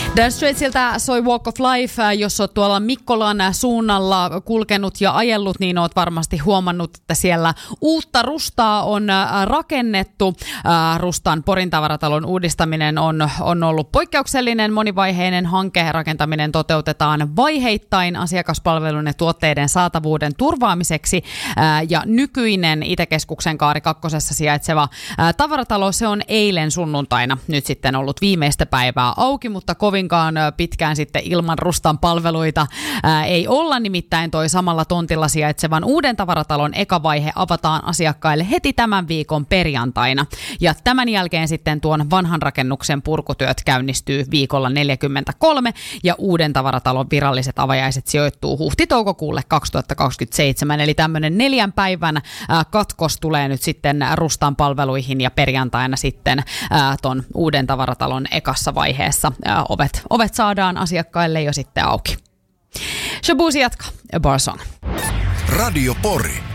Dire Straitsiltä soi Walk of Life. Jos olet tuolla Mikkolan suunnalla kulkenut ja ajellut, niin olet varmasti huomannut, että siellä uutta rustaa on rakennettu. Rustan Porin tavaratalon uudistaminen on ollut poikkeuksellinen monivaiheinen hanke. Rakentaminen toteutetaan vaiheittain asiakaspalvelun ja tuotteiden saatavuuden turvaamiseksi. Ja nykyinen Itäkeskuksen Kaari 2 sijaitseva tavaratalo, se on eilen sunnuntaina nyt sitten ollut viimeistä päivää auki, mutta kovinkaan pitkään sitten ilman rustan palveluita ei olla. Nimittäin toi samalla tontilla sijaitsevan uuden tavaratalon eka vaihe avataan asiakkaille heti tämän viikon perjantaina. Ja tämän jälkeen sitten tuon vanhan rakennuksen purkutyöt käynnistyy viikolla 43 ja uuden tavaratalon viralliset avajaiset sijoittuu huhti-toukokuulle 2027. Eli tämmöinen 4 päivän katkos tulee nyt sitten rustan palveluihin ja perjantaina sitten ton uuden tavaratalon ekassa vaiheessa ovet saadaan asiakkaille jo sitten auki. Shabuzi jatkaa. A Bar Song. Radio Pori.